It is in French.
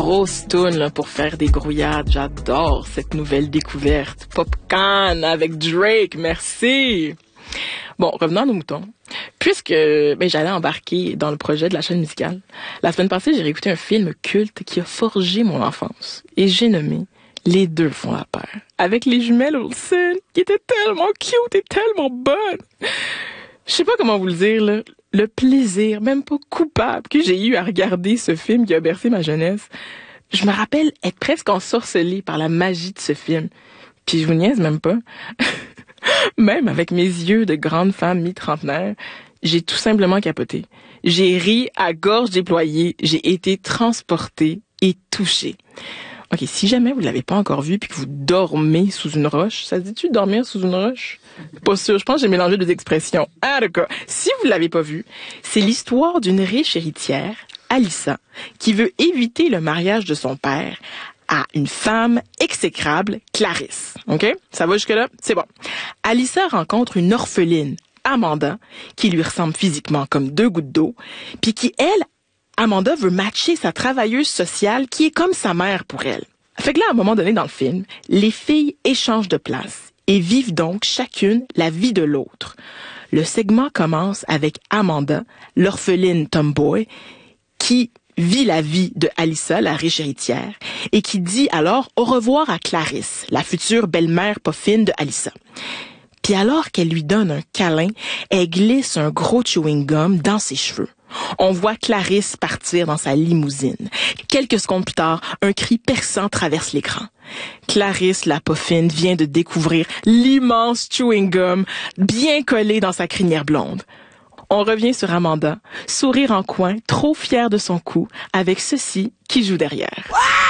grosse toune là, pour faire des grouillades. J'adore cette nouvelle découverte. Popcorn avec Drake, merci. Bon, revenons à nos moutons. Puisque j'allais embarquer dans le projet de la chaîne musicale, la semaine passée, j'ai réécouté un film culte qui a forgé mon enfance. Et j'ai nommé Les deux font la paire. Avec les jumelles Olsen, qui étaient tellement cute et tellement bonnes. Je sais pas comment vous le dire, là. Le plaisir, même pas coupable, que j'ai eu à regarder ce film qui a bercé ma jeunesse. Je me rappelle être presque ensorcelée par la magie de ce film. Puis je vous niaise même pas. Même avec mes yeux de grande femme mi-trentenaire, j'ai tout simplement capoté. J'ai ri à gorge déployée, j'ai été transportée et touchée. OK, si jamais vous l'avez pas encore vu puis que vous dormez sous une roche, ça se dit-tu dormir sous une roche? Pas sûr, je pense que j'ai mélangé deux expressions. Ah, d'accord. Si vous l'avez pas vu, c'est l'histoire d'une riche héritière, Alyssa, qui veut éviter le mariage de son père à une femme exécrable, Clarisse. OK? Ça va jusque-là? C'est bon. Alyssa rencontre une orpheline, Amanda, qui lui ressemble physiquement comme deux gouttes d'eau, puis qui, elle, Amanda veut matcher sa travailleuse sociale qui est comme sa mère pour elle. Fait que là, à un moment donné dans le film, les filles échangent de place et vivent donc chacune la vie de l'autre. Le segment commence avec Amanda, l'orpheline tomboy, qui vit la vie de Alyssa, la riche héritière, et qui dit alors au revoir à Clarisse, la future belle-mère pas fine de Alyssa. Puis alors qu'elle lui donne un câlin, elle glisse un gros chewing-gum dans ses cheveux. On voit Clarisse partir dans sa limousine. Quelques secondes plus tard, un cri perçant traverse l'écran. Clarisse, la poffine, vient de découvrir l'immense chewing-gum bien collé dans sa crinière blonde. On revient sur Amanda, sourire en coin, trop fière de son coup, avec ceci qui joue derrière.